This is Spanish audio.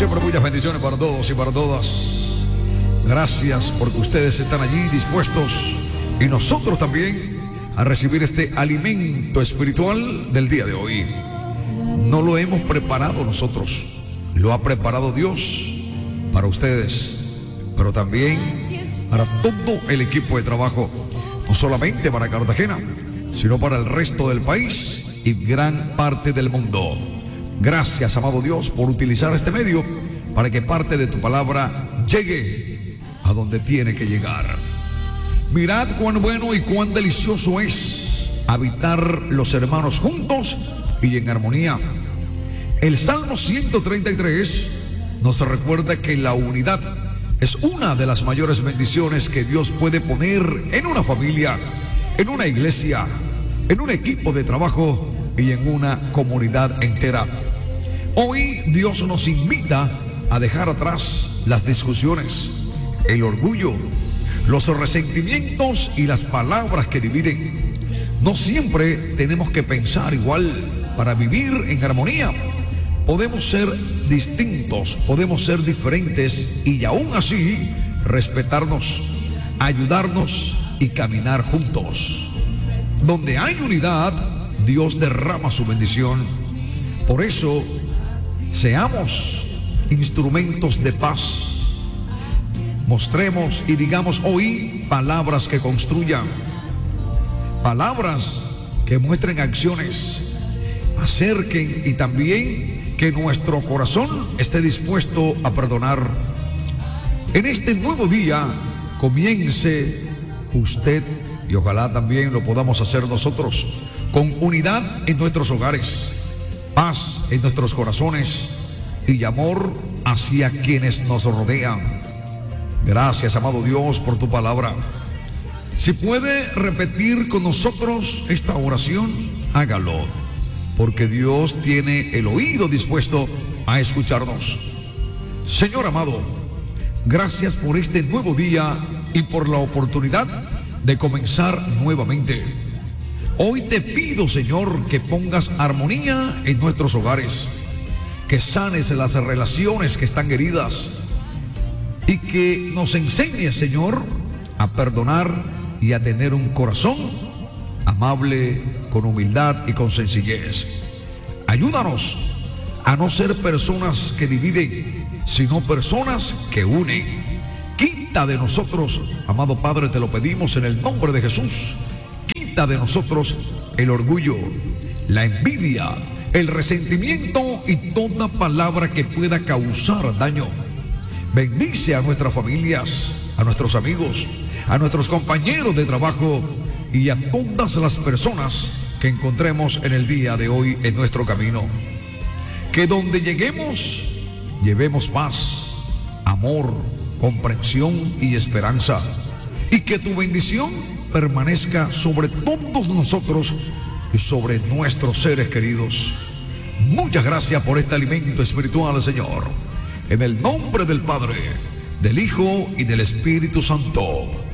siempre, muchas bendiciones para todos y para todas. Gracias porque ustedes están allí dispuestos y nosotros también a recibir este alimento espiritual del día de hoy. No lo hemos preparado nosotros, lo ha preparado Dios para ustedes, pero también para todo el equipo de trabajo, no solamente para Cartagena, sino para el resto del país y gran parte del mundo. Gracias, amado Dios, por utilizar este medio para que parte de tu palabra llegue a donde tiene que llegar. Mirad cuán bueno y cuán delicioso es habitar los hermanos juntos y en armonía. El Salmo 133 nos recuerda que la unidad es una de las mayores bendiciones que Dios puede poner en una familia, en una iglesia, en un equipo de trabajo y en una comunidad entera. Hoy Dios nos invita a dejar atrás las discusiones, el orgullo, los resentimientos y las palabras que dividen. No siempre tenemos que pensar igual para vivir en armonía. Podemos ser distintos, podemos ser diferentes y aún así respetarnos, ayudarnos y caminar juntos. Donde hay unidad, Dios derrama su bendición. Por eso, seamos instrumentos de paz. Mostremos y digamos hoy palabras que construyan, palabras que muestren acciones, acerquen y también que nuestro corazón esté dispuesto a perdonar. En este nuevo día comience usted y ojalá también lo podamos hacer nosotros con unidad en nuestros hogares, paz en nuestros corazones y amor hacia quienes nos rodean. Gracias, amado Dios, por tu palabra. Si puede repetir con nosotros esta oración, hágalo, porque Dios tiene el oído dispuesto a escucharnos. Señor amado, gracias por este nuevo día y por la oportunidad de comenzar nuevamente. Hoy te pido, Señor, que pongas armonía en nuestros hogares, que sanes las relaciones que están heridas y que nos enseñes, Señor, a perdonar y a tener un corazón amable, con humildad y con sencillez. Ayúdanos a no ser personas que dividen, sino personas que unen. Quita de nosotros, amado Padre, te lo pedimos en el nombre de Jesús, quita de nosotros el orgullo, la envidia, el resentimiento y toda palabra que pueda causar daño. Bendice a nuestras familias, a nuestros amigos, a nuestros compañeros de trabajo y a todas las personas que encontremos en el día de hoy en nuestro camino. Que donde lleguemos, llevemos paz, amor, comprensión y esperanza. Y que tu bendición permanezca sobre todos nosotros y sobre nuestros seres queridos. Muchas gracias por este alimento espiritual, Señor. En el nombre del Padre, del Hijo y del Espíritu Santo.